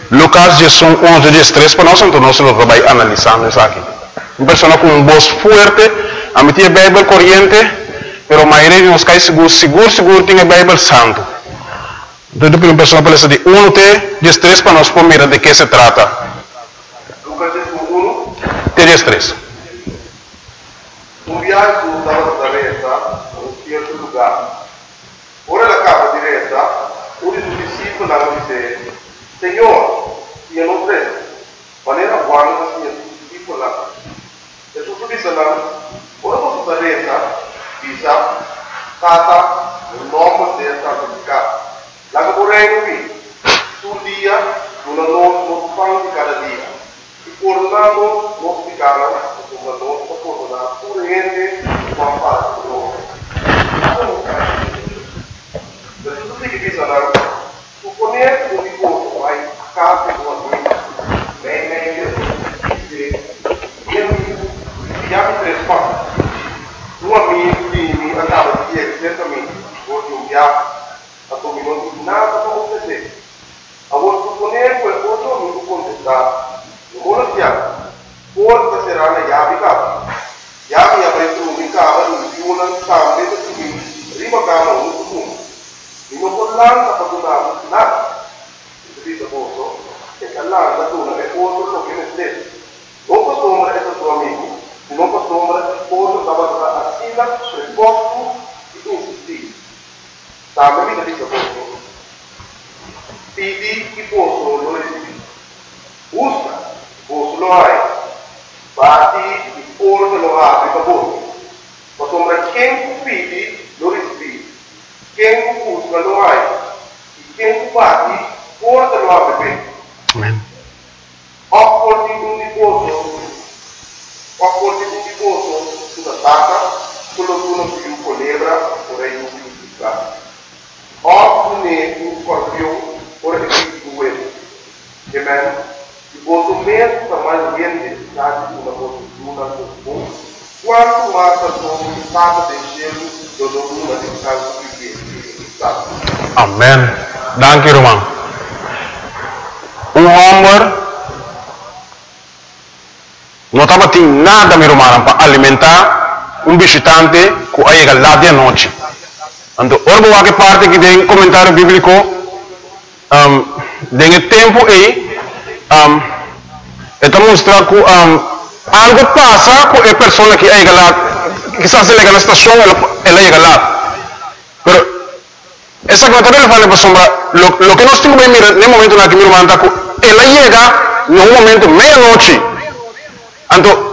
Lucas 11:13 para nós, então nós vamos analisando isso aqui. Uma pessoa com um voz forte, a mim tinha a Bíblia corrente, mas a maioria de nós cai seguro tem a Bíblia santo. Então, uma pessoa pode dizer 1:13 para nós mirar de que se trata. Lucas 1, 13. viaje estava da reta, um certo lugar. Ora la capa diretta, uno dei discepoli disse, Senhor, io non credo, maneira guarda sia discepoli là. E tu disse là, ora posso da reta, dice, tata, un nome della santificata. La che vorrei qui, sul dia, una non fanno di cada dia. E coronando, non si cala, come non si corona, pure niente, ma fa loro. Per tutti che bisogna, supponere un riposo, vai a casa di una vita, meglio, chiami tre spazi. Un amico mi andava di ieri, certamente, oggi un viaggio, a come non dico nada come te. A voi supponere quel cosa non lo contestare. Non vuole piano. Forse sarà una chiave cava. Chiave avrete un cava, un più una scambio, prima cava un punto. E non può l'anno fatto nada. Se dice posso, che l'anno tu è posto lo che ne stesso. Non posso essere tuo amico, non posso posso stare a sila, sul posto e insistire. Sabe, mi dice posso. Pidi che posso lo resipi. Usa. Posso lo hai, bati e forse lo apri per voi. Ma sembra quem pidi lo recibi, quem busca lo hai, e quem bati forse lo apri bene. Amen. Accordi un riposo sulla tacca, quello che uno più colebra, vorrei un più fiscale. Oppure un scorpione, vorrei più uovo. Amen. O mesmo tamanho de necessidade de uma postura comum, quanto mais a vontade de gelo do domínio de casa que Amen. Dank u, irmão. Homem não estava tendo nada, meu irmão, para alimentar visitante que chega lá de noite. Então, orgulho que parte que tem comentário bíblico, tem tempo aí, mostra que algo passa com a pessoa que chega lá, quizás se chega na estação, ela chega lá. Mas essa coisa ele fala para sombra, lo que nós temos que mirar no momento na que meu irmão está, ela chega no momento meia-noite. Então,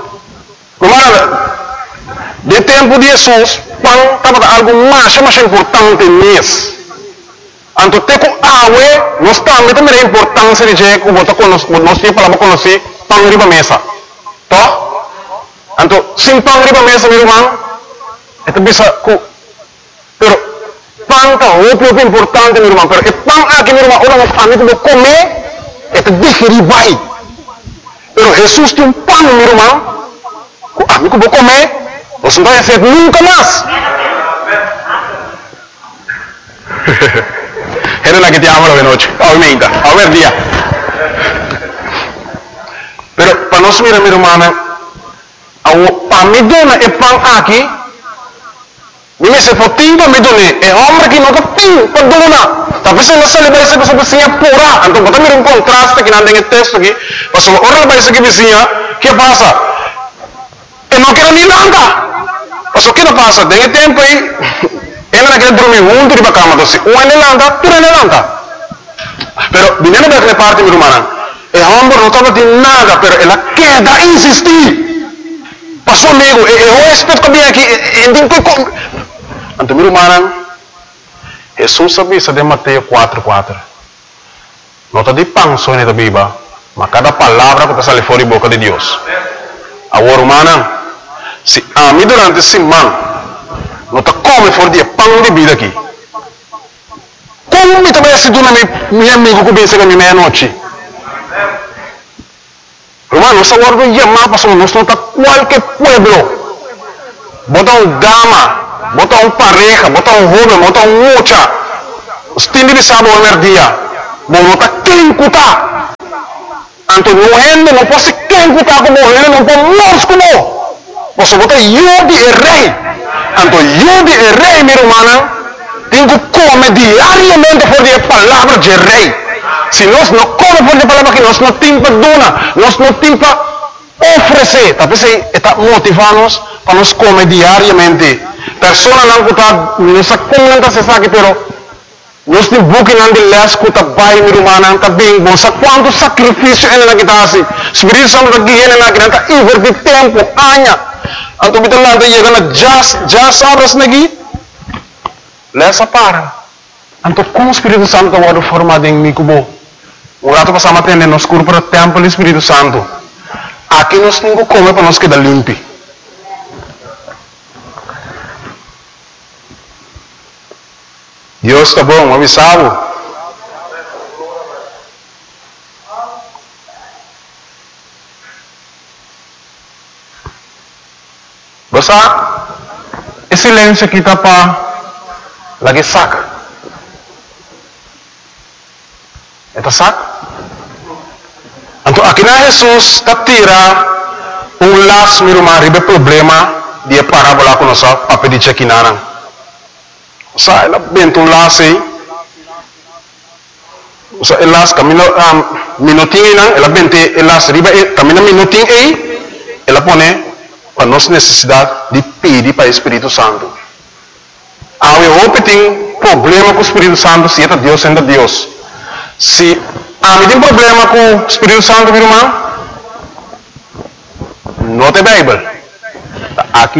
de tempo de Jesus, quando estava algo mais importante nisso. Então, tem que água, nós também a importância de que nós temos para conhecer pão riba mesa. Tá? Então, sem pão riba mesa, meu irmão, é bisa que, pero pão é o importante, meu irmão, pero é pão aqui, meu irmão, orang amigo vou comer, é digerir vai. Pero Jesus tem pão, meu irmão, que amigo vou comer, você não vai ser nunca mais. Era la que te amo de noche, obviamente, a ver día. Pero para nós mirar, minha irmã, para me donar é pão aqui, me se potinho para me donar, é homem que nunca tem para donar. Talvez não se leva essa pessoa vizinha pura, então pode mirar contraste que não tem texto aqui, mas se ora leva essa vizinha, que passa? E não quero nem nada. Mas o que não passa? Tem tempo aí. Ela naquele dormir junto de cama, então um ele lanta, tu ele lanta. Pero vinendo daquela parte, minha irmã, é homem não estava de nada, pero ela quer insistir. Passou amigo, eu respeito que vem aqui, então minha irmã, Jesus sabia de Mateus 4:4. Não está de pão só na Bíblia, mas cada palavra que está saindo fora da boca de Deus. Agora, irmã, se a mim durante esse semana não está come fora de pão de vida aqui. Como me também se dona meu amigo que vem chegar meia-noite? Irmão, nós agora vamos chamar para nós não está qualquer pueblo. Bota dama, bota pareja, bota jovem, bota mocha. Os tem de sábado ao dia. Bom, não está quem cutar. Anto nuhendo, não posso quem que está como ele, não pode nós como. Você bota Yudi e rei. Anto Yudi e rei, minha irmã, tem que comer diariamente por a palavra de rei. Se nós não comemos por a palavra que nós não temos para donar, nós não temos para oferecer. Talvez está motivando-nos para nós comer diariamente. Persona não está, não sei como não se sabe, pero nós temos buki não de les que está bem, minha irmã, não está bem bom. Sabe quanto sacrifício ele não está assim? Espírito Santo está guiando na criança, invertir tempo, anos. Anto kita lá chega na just horas nagi, lesa para. Anto como o Espírito Santo está formado em mim como o gato passa a atender nos cursos para o templo do Espírito Santo. Aqui nós temos que comer para nós quedar limpo. Deus está bom, avisado. Basta, esse silêncio aqui está para lagi saca. Eta saca? Então, aqui na Jesus está tira laço, meu irmão, ribe problema de parábola com nossa papel de chequinaran. Sa ela bento laço aí. Sa elas camino minutinho não, ela bente elas ribe camino minutinho aí, ela põe para nossa necessidade de pedir para o Espírito Santo. Há um tem problema com o Espírito Santo, se é Deus, sendo Deus. Se há tem problema com o Espírito Santo, meu irmão, não tem Bíblia. Está aqui.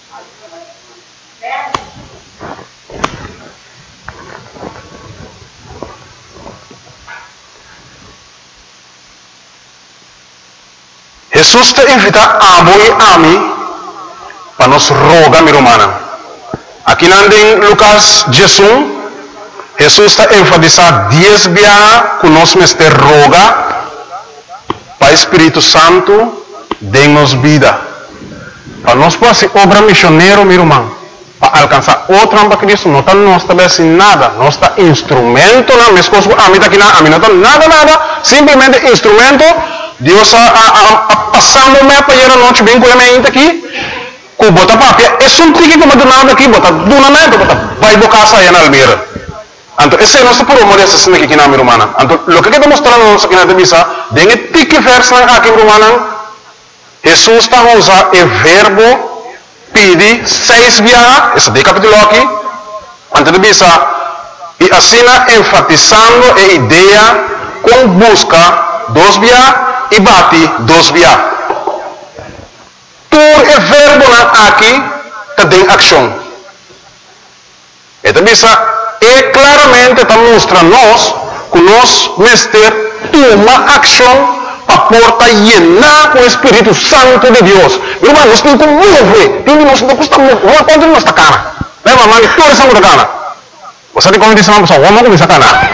Jesus te invita a voi a mim para nos rogar, minha irmã. Aqui em Lucas 16, Jesus está enfatizando 10 vezes que nós mestre roga para o Espírito Santo de-nos vida. Para nós poder ser obra missioneiro, minha irmã, para alcançar outra para Cristo, não está nós também sem nada, nós está instrumento, não, minhas coisas, a mim não está nada, simplesmente instrumento. Deus passando me para ir a noite bem com a mente aqui, com bota papia, é só um tique que me dá aqui, bota duna mente, bota vai bocar saia na albeira. Então esse é nosso problema dessa cena aqui na minha irmã. Então o que está mostrando nós aqui na devisa, dengue tique verso aqui minha irmã, Jesus está usando o verbo pedir 6 vezes, esse de capítulo aqui, antes de devisa, e assim enfatizando a ideia com busca 2 vezes e bate 2 vezes. Por o verbo aqui tem ação. Então, é claramente está mostrando nós que nós mestre toma ação para porta llenar com o Espírito Santo de Deus. Meu irmão, nós temos que mover. Nós não custa mover. Quanto nós está cana? Lembra, mano, tudo isso é cana. Você tem como dizer uma pessoa, vamos começar a cana.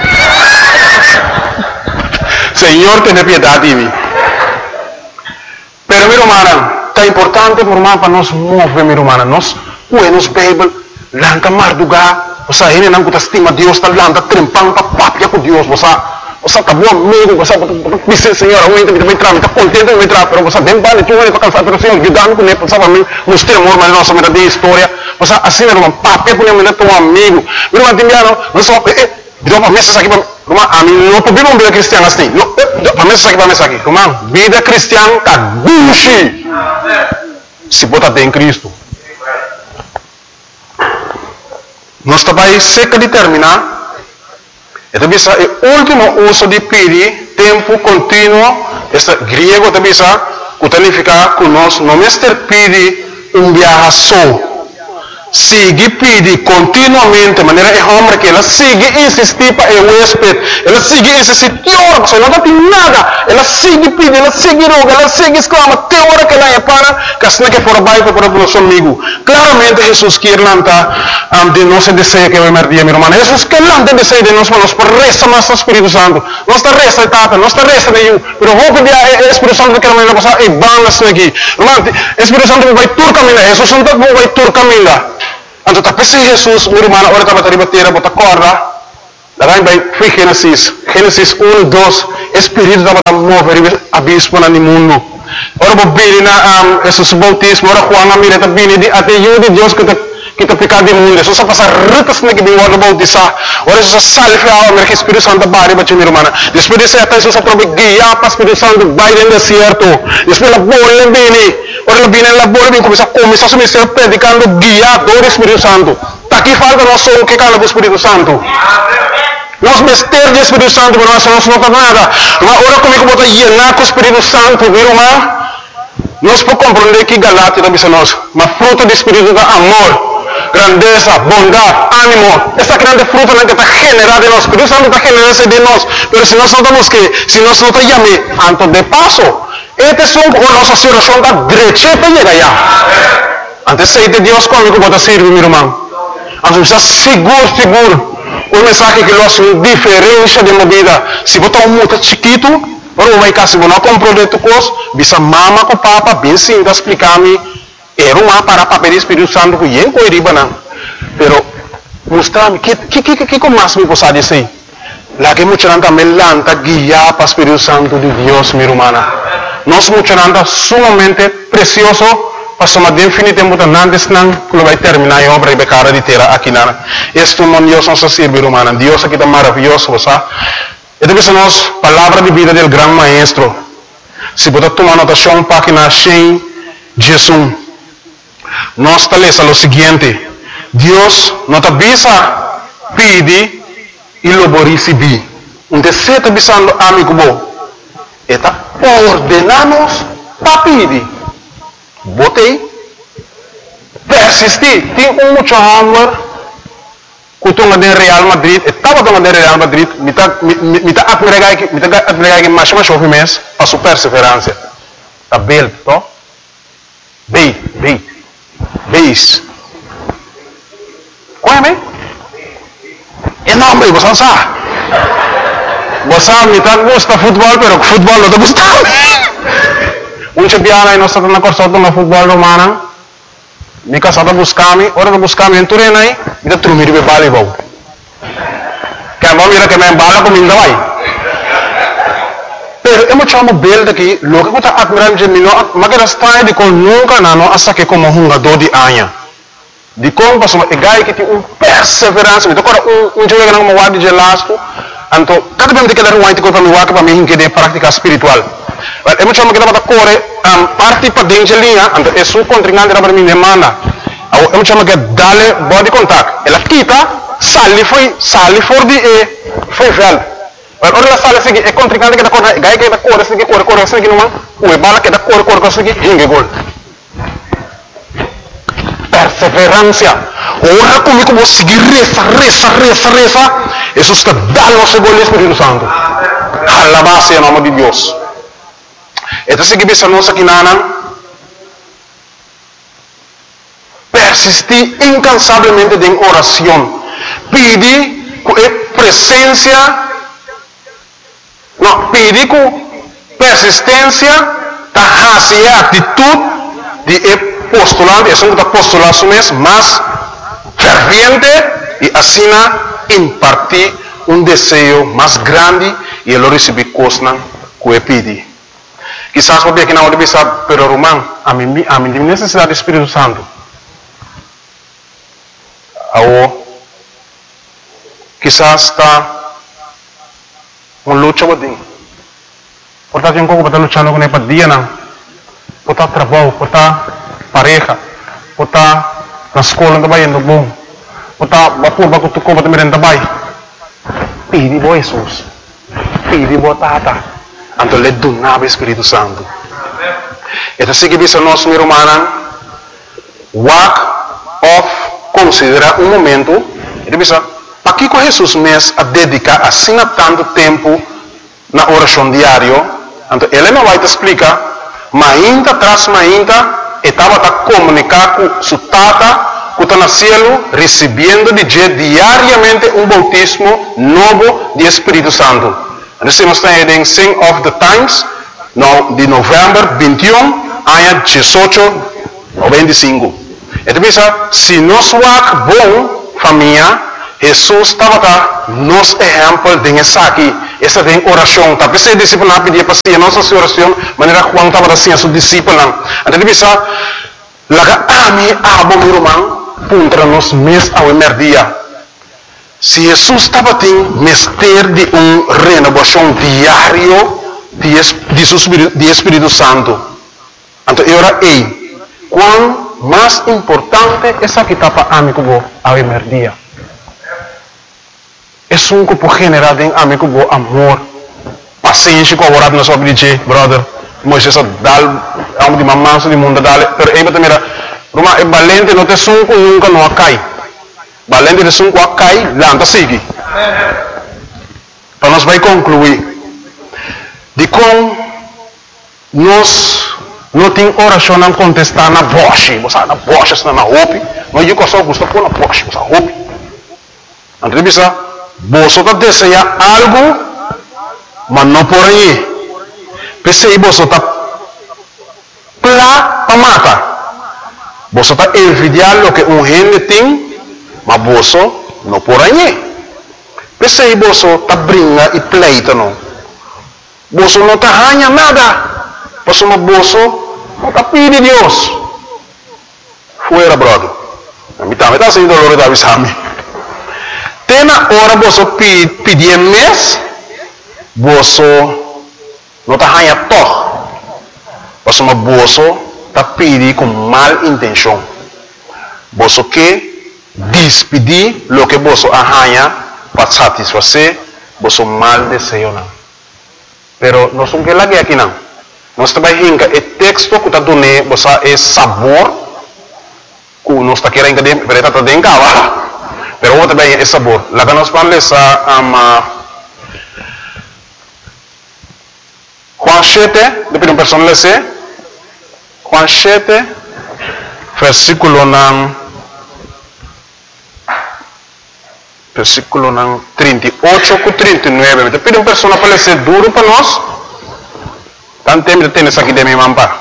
Senhor, tenha piedade de mim. Pero, meu irmão, é importante para nós mover, meu irmão. Nós, nos Bíblia, lanta mardugar, você ainda não estima Deus, está lanta trempando para papia com Deus, você está bom amigo, você diz, Senhor, eu ainda me entrar, está contente de me entrar, pero você bem vale, tu vai cansar, pero Senhor, ajudando com ele, você vai mostrar amor, mas nossa vida de história, você assim, meu irmão, papia com ele, teu amigo, meu irmão, timbiano, nós só, para mesa aqui, irmão, a mim não podemos uma vida cristiana assim, para mesa aqui, irmão, vida cristiana está gushi, se botar em Cristo. Nós também seca de terminar. Então, o último uso de pedir, tempo contínuo, este grego também que significa que nós não mestre pedir viaje só. Sigue pedir continuamente, de maneira é homem que ela sigue insistir para o huésped, ela sigue insistir, que hora, você não tem nada, ela sigue pedir, ela sigue roga, ela sigue exclama, que hora que ela é para, que assim que for baixo para o nosso amigo. Claramente Jesus quer lançar de nosso desejo que vai merdir, meu irmão. Jesus quer lançar desejo de nós, mas por resta nosso Espírito Santo, nossa resta etapa, nossa resta de eu, pero vou pedir ao Espírito Santo que ela vai passar e banda aqui. Irmão, Espírito Santo vai tur caminhar, Jesus Santo vai tur caminhar. Então, tapi si Jesus, meu irmão, agora estava a bater, bota corda. Daí vai Gênesis 1, 2 Espírito da mover a bispo na mundo. Ora bobili na esses bautismo, ora Juan amire ta bini di até de Deus que tá pecado de mundo. Só passar ritas na que bingo bautizar. Ora só salve a alma que Espírito Santo bari ba chimi romana. Depois de certa isso só probe guia para Espírito Santo vai no deserto. Depois la bola bini. Ora la bini la bola bini começa a se predicando guia do Espírito Santo. Tá aqui falta nós som que cala do Espírito Santo. Nós mester de Espírito Santo para nós não faz nada. Mas ora como que bota llenar com o Espírito Santo, viu, irmão? Nós podemos compreender que Galatia também nós, mas fruto do Espírito da amor, grandeza, bondade, ânimo. Essa grande fruta que está generada em nós. O Espírito Santo está generando de nós. Mas se nós não estamos que, se nós não estamos chamando, antes de passo, este é a nossa situação da direita para chegar lá. Antes de Deus como que bota servir, meu irmão. Antes de seguro. Um mensagem que nós temos diferença de movida. Se botar muito chiquito, ou vai cá, se você não comprou de tucos, bisa mama com papa, bem sim, explicar-me, era uma para papel Espírito Santo que eu não iria não. Pero, mostrar-me, que mais me possa dizer? Lá que muitos também lanta guiar para o Espírito Santo de Deus, minha irmã. Nós muitos sumamente precioso, passamos definitivamente antes que vai terminar a obra de cara de terra aqui na. Este é Deus nosso servir humano. Deus aqui está maravilhoso, sabe? E depois nós palavra de vida do grande maestro. Se você tomar anotação página 100, Jesus. Nós está lendo o seguinte: Deus não está bisa pede e lo receber. Você está bisando amigo bom. Está ordenamos para pedir. Botei, persistir, tem muito amor, kutunga de Real Madrid, estava tunga de Real Madrid, mita admirar que mais chove mês, a sua perseverança, tá bem, to, beis, qual é mesmo? É nome, você não sabe, mita gosta futebol, pero futebol não te gusta. Unche biara nós estamos na corção do futebol romano. Me casada buscami, ora não buscami em Turenai, me dá trumir de voleibol. Que a mãe que me bala com minha vai. Pero eu me chamo bel daqui, logo que está admirando de mim, mas que está de com nunca não asa que como jogador de anha. De como passou é gai que tem perseverança, me toca jogo que não me guarda de lasco, então cada vez que dar um antigo para me guardar para mim que de prática espiritual. Eu me chamo que estava corre parte para dentro linha, então é sua contrincante para mim demanda. Eu me chamo que dale body contact. Ela quita, sali for de foi velho. Ora ela sale assim é contrincante que está corre, gai que está corre assim que não, o bala que está corre assim que hinge gol. Perseverança. Ora comigo vou seguir reza. Isso está dando o gol do Espírito Santo. Alabado em nome de Deus. Então, se você não aqui persistir incansavelmente em oração, pedir com presença, não, pedir com persistência, a atitude de postulante, é um postulado mesmo, mas ferviente e assim impartir um desejo mais grande e ele receber coisas que pedir. Quizás porque aqui na hora de pensar, pero Román, a mim tem necessidade do Espírito Santo. Quizás está uma luta com ele. Portanto, eu não estou lutando com ele para dia, não. Por estar trabalho, por estar pareja, por estar na escola também, indo bom. Por estar vapor, com tu compra também, também. Pedi bo Jesus. Pedi bo Tata. Então, ele donava o Espírito Santo. Então, se que nós, meu irmão, walk off, considera um momento, ele diz, para que Jesus mesmo a dedicar assim a tanto tempo na oração diária? Então, ele não vai te explicar, mas ainda tras estava a comunicar com sua tata, que está no céu, recebendo diariamente um bautismo novo de Espírito Santo. Nós estamos em Sing of the Times, de novembro 21, ano 18 ou 25. Então, se nós vamos bom, família, Jesus estava nos exemplo de essa aqui, essa tem oração, tá? Pensei discípulo pedir para si, nossa oração, maneira Juan estava assim, seu discípulo, então ele disse, laga ami abo meu irmão, contra nos mês ao merdia. Se Jesus estava tendo mestre de renovação diário de Espírito Santo, então eu era quão mais importante essa que estava amigo ao merdia. É um grupo general de amigo bo amor, paciência com a na sua vida, brother. Moisés dal, amo de mamãe do mundo dal, pero aí também Roma é valente, não te sunco nunca não cai. Valente de sunco cai, lanta sigue. Para nós vai concluir de como nós não tem oração não contestar na boche, você na boche, você na roupa, não eu só gosto por na boche, você roupa. Entrevista você deseja algo, mas não por aí. Pensei você está para matar. Você está envidiando o que gente tem, mas você não por aí. Pensei você está brincando e pleita não. Você não está ganhando nada. Você não está pedindo Deus. Fuera, brother. A mim também está sendo dolor da visão. Na hora você pedir mês, você não está ganhando todo. Você está pedindo com mal intenção. Você quer despedir o que você ganha para satisfazer você mal desejo. Pero nós não queremos aqui não. Nós trabalhamos o texto que está dando você é sabor que nós está querendo que está dentro. Pero outra bem é sabor. Lá que nós vamos ler Juan 7, depois uma pessoa lê Juan 7, versículo 38 com 39. Depois uma pessoa para ler duro para nós. Tanto tempo tem isso aqui de minha mampa.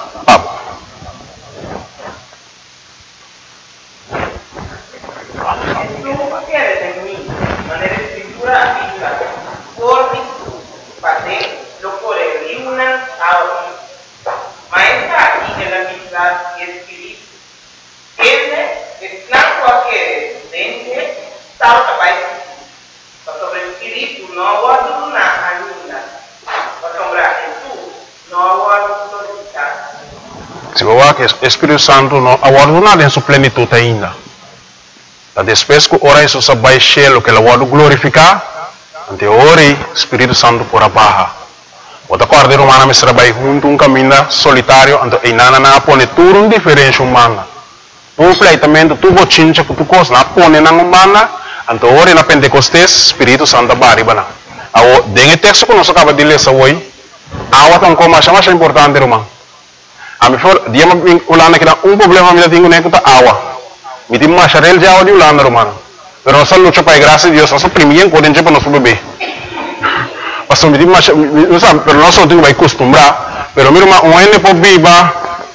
Se você que o Espírito Santo não aguarda em sua plenitude ainda. Depois que ora isso se vai cheio o que ele vai glorificar, ante ora o Espírito Santo por abaixo. Outra coisa humana me será vai junto caminho solitário, ante e nada na pone tudo diferente humana. Um pleitamento tu bochincha que tu costa na pone na humana, ante ora na Pentecostes Espírito Santo baribana. Ao den texto que nós acaba de ler hoje, awa tão como mais importante irmão. A mim for dia me ulana que um problema me tenho nem que tá awa. Me tem mais charel já o de ulana irmão. Pero nós luta para graça de Deus, nós primeiro podemos para nosso bebê. Mas me tem mais, nós pero nós não temos que acostumbrar. Pero meu irmão, um ene por viva.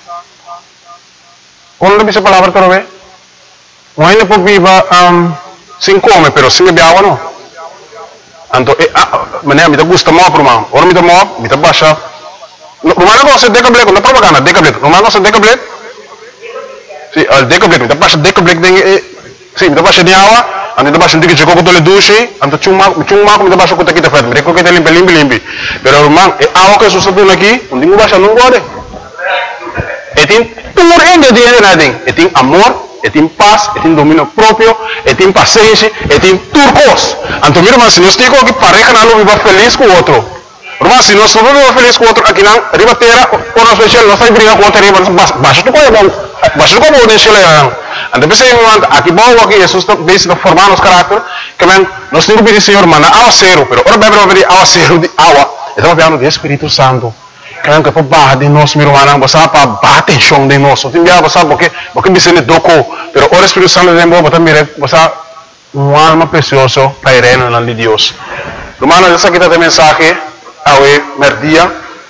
Quando dice palavra para ver? Um ene por viva sem comer, pero sem beber água não. Então, mané me gusta mais irmão. Ora me dá baixa. Rumah ko sa dekablet, na propaganda dekablet. Rumah ko sa dekablet. Si al dekablet, kita pas dekablet ding si kita pas niawa, ando kita pas ndiki joko ko tole dushi, ando chuma kita pas ko kita fet. Mereka kita limpi. Pero rumah awa ko susunod lagi, hindi mo ba siya nung gode. Etin puro ingrediente natin. Etin amor, etin paz, etin dominio propio, etin paciencia, etin turcos. Anto mira mas nos digo que pareja nalo viva feliz com outro. Rumah si nós não vamos feliz com outro aqui não, ribatera, ou nós especial nós vai brigar com outro riba, baixo do coisa bom, baixo do coisa bom deixa ele. Anda pensei aqui bom aqui Jesus base de formar nos caráter, que nós temos que pedir Senhor mana awa zero, pero ora bebe pedir awa zero de awa, estamos falando do Espírito Santo. Que para barra de nós meu irmão, você para bater chão de nós, tem dia você porque me sente doko, pero ora Espírito Santo de bom, você alma precioso para a reina de Deus. Irmão, essa aqui tem mensagem awe merdia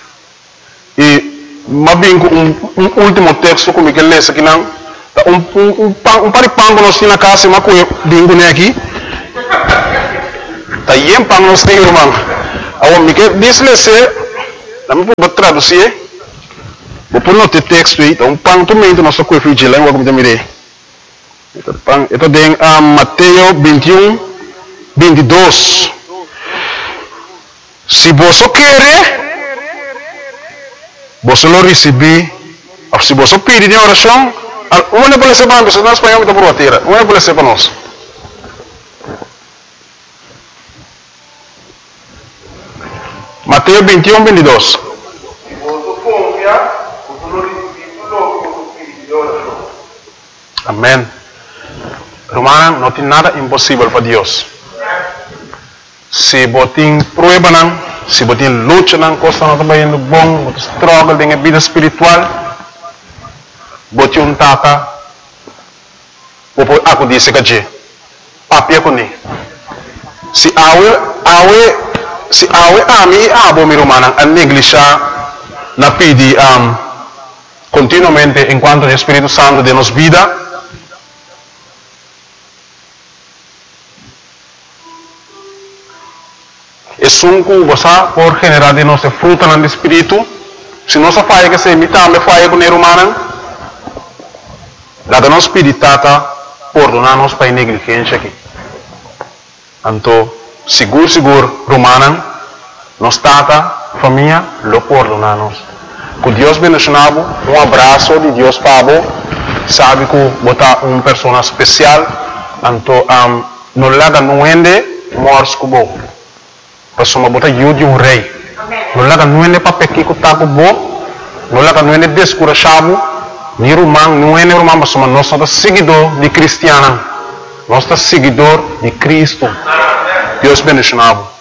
e mabingo último texto como que lê aqui não um paripango nós tinha na casa mas com bingo né aqui Tayem pang nos ni irmão. Awam mike dislese, nami po traduzir. Vou pôr no texto aí, então pang tumento nosso coifo de língua como também. Ito din Mateo 21, 22. Se você quer, você lo receber. Se você pedir em oração, uma pode ser para nós, nós espanhol está por a terra. Uma pode ser para nós. Mateo 21, 22. Amém. Romano, não tem nada impossível para Deus. Se você tem prueba, se você tem luta, coisa não está indo bom, você struggle dengan vida espiritual, você um tata, aku disse que papi aku ni. Se awe ami abo mi romana a neglijar na pedir continuamente enquanto o Espírito Santo de nos vida. Es un cosa por generar de nuestro fruto en el espíritu. Si no se falla que se imita, me falla con el humano. La que nos spiritata perdonarnos para negligencia aquí. Entonces, seguro, romana, nos tata, familia, lo perdonamos. Que Dios bendicionado, un abrazo de Dios para vos. Sabe que vos una persona especial. Entonces, no le hagan nuende, mors como vos. Pasuma bota de um rei. Não laga nuene papel que taco bo, não laga nuene descurachado, ni romano, nuene romano, pasuma nós somos seguidor de cristiana, nós somos seguidor de Cristo. Deus bendicionado.